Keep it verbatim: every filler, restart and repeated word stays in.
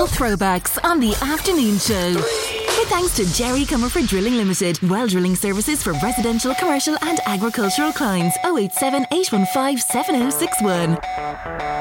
throwbacks on the afternoon show. With thanks to Jerry Comerford Drilling Limited. Well drilling services for residential, commercial and agricultural clients. oh eight seven, eight one five, seven oh six one.